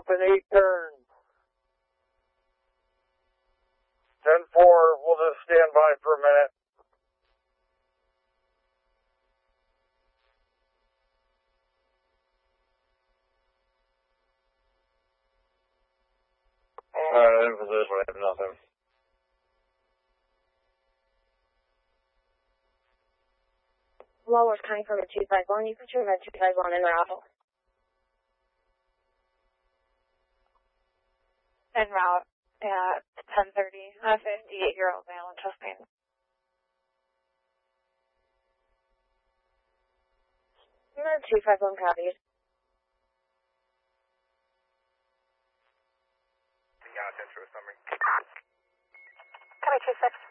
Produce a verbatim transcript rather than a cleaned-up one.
in eight turns. ten four, we'll just stand by for a minute. Alright, in position, I have nothing. Lower's coming from a two five one. You put your red two five one in route. En route at ten thirty. A fifty-eight-year-old male in chest pain. two five one copies. Yeah, ten true summary. Copy two six.